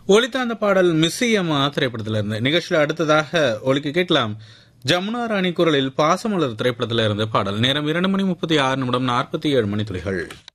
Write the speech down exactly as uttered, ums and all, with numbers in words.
ஒலித்த அந்த பாடல் மிஸ்ஸியம்மா திரைப்படத்திலிருந்து. நிகழ்ச்சியில் அடுத்ததாக ஒலிக்க கேட்கலாம் ஜமுனா ராணி குரலில் பாசமலர் திரைப்படத்திலிருந்து பாடல். நேரம் இரண்டு மணி முப்பத்தி ஆறு நிமிடம் நாற்பத்தி ஏழு மணி துளிகள்.